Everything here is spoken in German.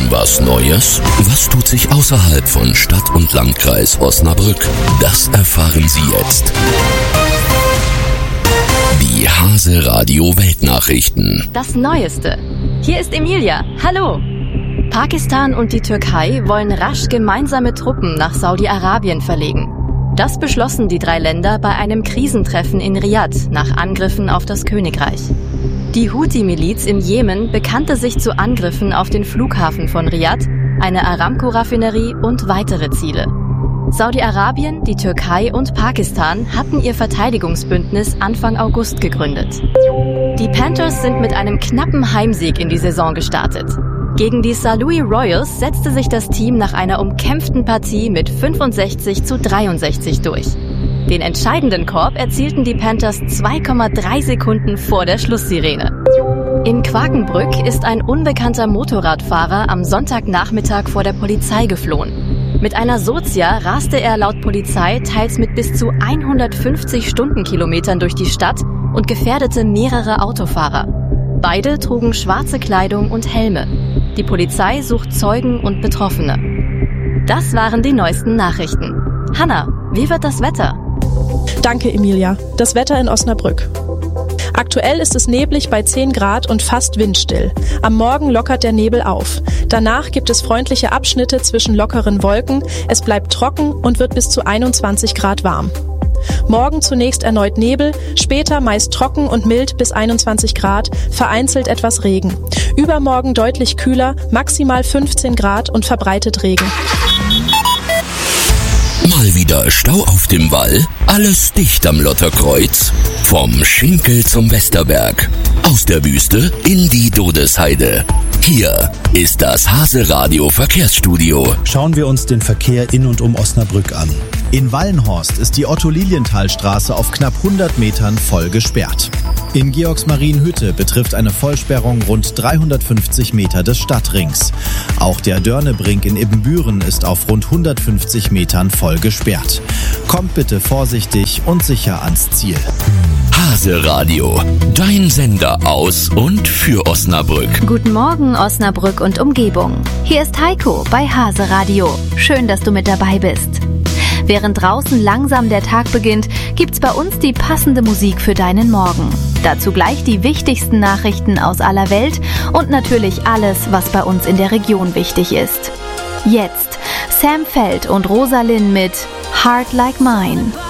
Was Neues? Was tut sich außerhalb von Stadt und Landkreis Osnabrück? Das erfahren Sie jetzt. Die Hase Radio Weltnachrichten. Das Neueste. Hier ist Emilia. Hallo. Pakistan und die Türkei wollen rasch gemeinsame Truppen nach Saudi-Arabien verlegen. Das beschlossen die 3 Länder bei einem Krisentreffen in Riyadh nach Angriffen auf das Königreich. Die Houthi-Miliz im Jemen bekannte sich zu Angriffen auf den Flughafen von Riyadh, eine Aramco-Raffinerie und weitere Ziele. Saudi-Arabien, die Türkei und Pakistan hatten ihr Verteidigungsbündnis Anfang August gegründet. Die Panthers sind mit einem knappen Heimsieg in die Saison gestartet. Gegen die St. Louis Royals setzte sich das Team nach einer umkämpften Partie mit 65-63 durch. Den entscheidenden Korb erzielten die Panthers 2,3 Sekunden vor der Schlusssirene. In Quakenbrück ist ein unbekannter Motorradfahrer am Sonntagnachmittag vor der Polizei geflohen. Mit einer Sozia raste er laut Polizei teils mit bis zu 150 Stundenkilometern durch die Stadt und gefährdete mehrere Autofahrer. Beide trugen schwarze Kleidung und Helme. Die Polizei sucht Zeugen und Betroffene. Das waren die neuesten Nachrichten. Hanna, wie wird das Wetter? Danke, Emilia. Das Wetter in Osnabrück. Aktuell ist es neblig bei 10 Grad und fast windstill. Am Morgen lockert der Nebel auf. Danach gibt es freundliche Abschnitte zwischen lockeren Wolken. Es bleibt trocken und wird bis zu 21 Grad warm. Morgen zunächst erneut Nebel, später meist trocken und mild bis 21 Grad, vereinzelt etwas Regen. Übermorgen deutlich kühler, maximal 15 Grad und verbreitet Regen. Mal wieder Stau auf dem Wall, alles dicht am Lotterkreuz. Vom Schinkel zum Westerberg, aus der Wüste in die Dodesheide. Hier ist das Hase Radio Verkehrsstudio. Schauen wir uns den Verkehr in und um Osnabrück an. In Wallenhorst ist die Otto-Lilienthal-Straße auf knapp 100 Metern voll gesperrt. In Georgsmarienhütte betrifft eine Vollsperrung rund 350 Meter des Stadtrings. Auch der Dörnebrink in Ibbenbüren ist auf rund 150 Metern voll gesperrt. Kommt bitte vorsichtig und sicher ans Ziel. Hase Radio, dein Sender aus und für Osnabrück. Guten Morgen, Osnabrück und Umgebung. Hier ist Heiko bei Hase Radio. Schön, dass du mit dabei bist. Während draußen langsam der Tag beginnt, gibt's bei uns die passende Musik für deinen Morgen. Dazu gleich die wichtigsten Nachrichten aus aller Welt und natürlich alles, was bei uns in der Region wichtig ist. Jetzt Sam Feld und Rosalind mit Heart Like Mine.